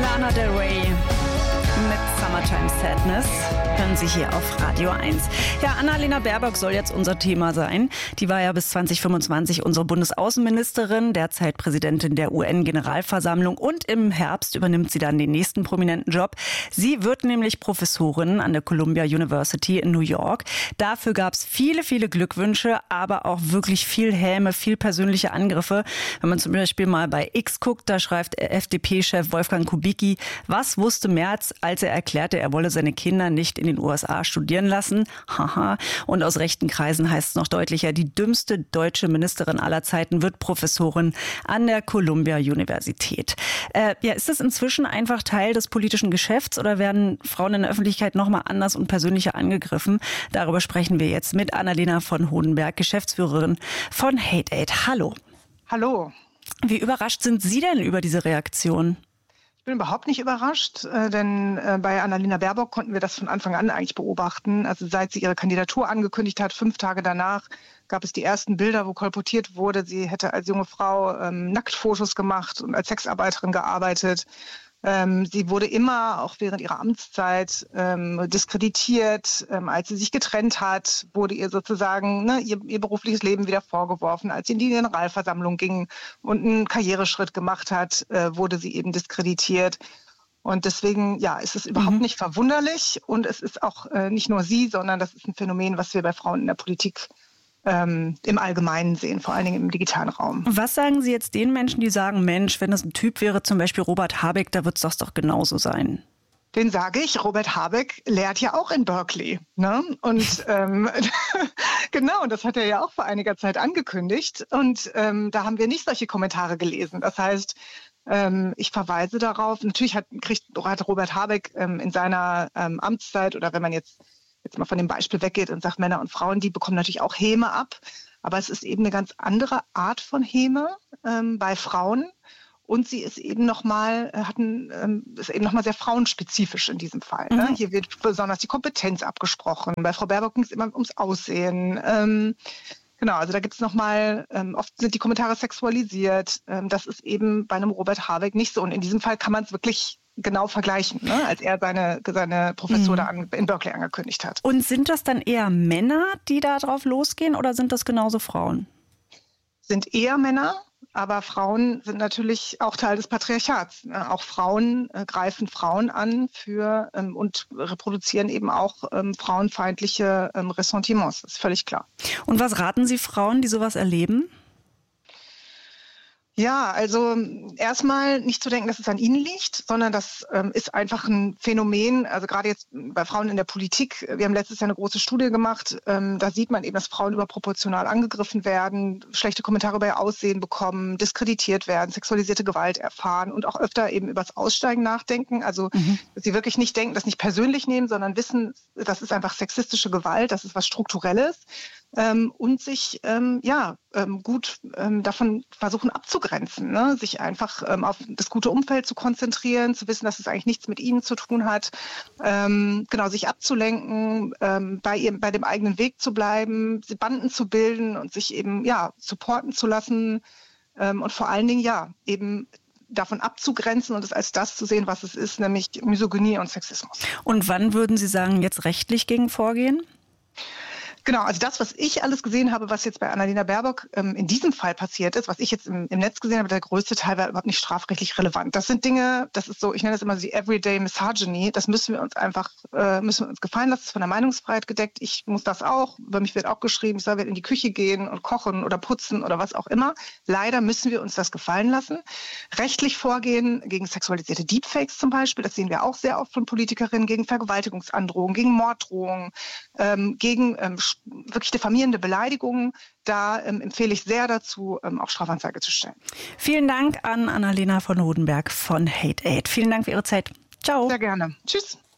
Lana Del Rey mit Summertime Sadness hören Sie hier auf Radio 1. Ja, Annalena Baerbock soll jetzt unser Thema sein. Die war ja bis 2025 unsere Bundesaußenministerin, derzeit Präsidentin der UN-Generalversammlung und im Herbst übernimmt sie dann den nächsten prominenten Job. Sie wird nämlich Professorin an der Columbia University in New York. Dafür gab es viele, viele Glückwünsche, aber auch wirklich viel Häme, viel persönliche Angriffe. Wenn man zum Beispiel mal bei X guckt, da schreibt FDP-Chef Wolfgang Kubicki, was wusste Merz, als er erklärte, er wolle seine Kinder nicht in den USA studieren lassen. Haha. Und aus rechten Kreisen heißt es noch deutlicher, die dümmste deutsche Ministerin aller Zeiten wird Professorin an der Columbia Universität. Ist das inzwischen einfach Teil des politischen Geschäfts oder werden Frauen in der Öffentlichkeit nochmal anders und persönlicher angegriffen? Darüber sprechen wir jetzt mit Annalena von Hodenberg, Geschäftsführerin von Hate Aid. Hallo. Hallo. Wie überrascht sind Sie denn über diese Reaktion? Ich bin überhaupt nicht überrascht, denn bei Annalena Baerbock konnten wir das von Anfang an eigentlich beobachten. Also seit sie ihre Kandidatur angekündigt hat, 5 Tage danach, gab es die ersten Bilder, wo kolportiert wurde, sie hätte als junge Frau Nacktfotos gemacht und als Sexarbeiterin gearbeitet. Sie wurde immer, auch während ihrer Amtszeit, diskreditiert. Als sie sich getrennt hat, wurde ihr sozusagen ihr berufliches Leben wieder vorgeworfen. Als sie in die Generalversammlung ging und einen Karriereschritt gemacht hat, wurde sie eben diskreditiert. Und deswegen, ist es überhaupt nicht verwunderlich. Und es ist auch nicht nur sie, sondern das ist ein Phänomen, was wir bei Frauen in der Politik im Allgemeinen sehen, vor allen Dingen im digitalen Raum. Was sagen Sie jetzt den Menschen, die sagen, Mensch, wenn das ein Typ wäre, zum Beispiel Robert Habeck, da wird es doch genauso sein? Den sage ich, Robert Habeck lehrt ja auch in Berkeley. Ne? Und genau, das hat er ja auch vor einiger Zeit angekündigt. Und da haben wir nicht solche Kommentare gelesen. Das heißt, ich verweise darauf, natürlich hat Robert Habeck in seiner Amtszeit oder wenn man jetzt mal von dem Beispiel weggeht und sagt, Männer und Frauen, die bekommen natürlich auch Häme ab. Aber es ist eben eine ganz andere Art von Häme bei Frauen. Und sie ist eben nochmal sehr frauenspezifisch in diesem Fall. Ne? Hier wird besonders die Kompetenz abgesprochen. Bei Frau Baerbock ging es immer ums Aussehen. Genau, also da gibt es nochmal, oft sind die Kommentare sexualisiert. Das ist eben bei einem Robert Habeck nicht so. Und in diesem Fall kann man es wirklich genau vergleichen, ne? Als er seine Professur da in Berkeley angekündigt hat. Und sind das dann eher Männer, die da drauf losgehen oder sind das genauso Frauen? Sind eher Männer, aber Frauen sind natürlich auch Teil des Patriarchats. Auch Frauen greifen Frauen an und reproduzieren eben auch frauenfeindliche Ressentiments. Das ist völlig klar. Und was raten Sie Frauen, die sowas erleben? Ja, also erstmal nicht zu denken, dass es an ihnen liegt, sondern das ist einfach ein Phänomen, also gerade jetzt bei Frauen in der Politik. Wir haben letztes Jahr eine große Studie gemacht, da sieht man eben, dass Frauen überproportional angegriffen werden, schlechte Kommentare über ihr Aussehen bekommen, diskreditiert werden, sexualisierte Gewalt erfahren und auch öfter eben über das Aussteigen nachdenken. Also dass sie wirklich nicht denken, das nicht persönlich nehmen, sondern wissen, das ist einfach sexistische Gewalt, das ist was Strukturelles. Und sich gut davon versuchen abzugrenzen, ne? Sich einfach auf das gute Umfeld zu konzentrieren, zu wissen, dass es eigentlich nichts mit ihnen zu tun hat, sich abzulenken, bei dem eigenen Weg zu bleiben, Banden zu bilden und sich eben supporten zu lassen und vor allen Dingen eben davon abzugrenzen und es als das zu sehen, was es ist, nämlich Misogynie und Sexismus. Und wann würden Sie sagen, jetzt rechtlich gegen vorgehen? Genau, also das, was ich alles gesehen habe, was jetzt bei Annalena Baerbock in diesem Fall passiert ist, was ich jetzt im Netz gesehen habe, der größte Teil war überhaupt nicht strafrechtlich relevant. Das sind Dinge, das ist so, ich nenne das immer die Everyday Misogyny, das müssen wir uns gefallen lassen, das ist von der Meinungsfreiheit gedeckt. Ich muss das auch, über mich wird auch geschrieben, ich soll in die Küche gehen und kochen oder putzen oder was auch immer. Leider müssen wir uns das gefallen lassen. Rechtlich vorgehen gegen sexualisierte Deepfakes zum Beispiel, das sehen wir auch sehr oft von Politikerinnen, gegen Vergewaltigungsandrohungen, gegen Morddrohungen, gegen wirklich diffamierende Beleidigungen, da empfehle ich sehr dazu, auch Strafanzeige zu stellen. Vielen Dank an Annalena von Hodenberg von Hate Aid. Vielen Dank für Ihre Zeit. Ciao. Sehr gerne. Tschüss.